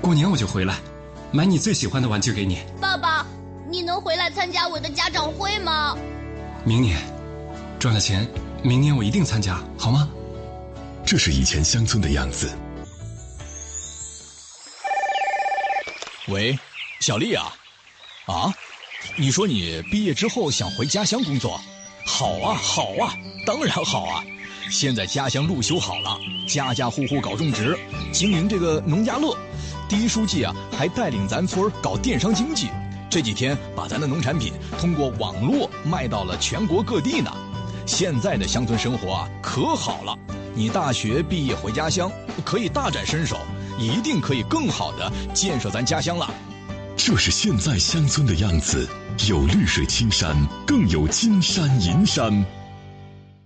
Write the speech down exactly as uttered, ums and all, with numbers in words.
过年我就回来，买你最喜欢的玩具给你。 爸爸，你能回来参加我的家长会吗？ 明年赚了钱，明年我一定参加，好吗？ 这是以前乡村的样子。 喂，小丽啊，啊，你说你毕业之后想回家乡工作？好啊，好啊，当然好啊！现在家乡路修好了，家家户户搞种植，经营这个农家乐。第一书记啊，还带领咱村搞电商经济，这几天把咱的农产品通过网络卖到了全国各地呢。现在的乡村生活啊，可好了！你大学毕业回家乡，可以大展身手，一定可以更好的建设咱家乡了。 这是现在乡村的样子，有绿水青山，更有金山银山。